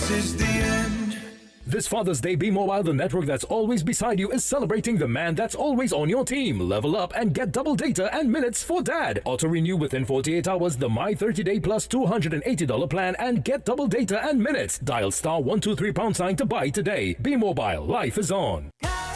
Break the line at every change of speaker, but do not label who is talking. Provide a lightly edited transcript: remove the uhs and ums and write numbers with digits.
this is the end.
This Father's Day, B-Mobile, the network that's always beside you, is celebrating the man that's always on your team. Level up and get double data and minutes for dad. Auto-renew within 48 hours the My 30-Day Plus $280 plan and get double data and minutes. Dial *123 # to buy today. B-Mobile, life is on.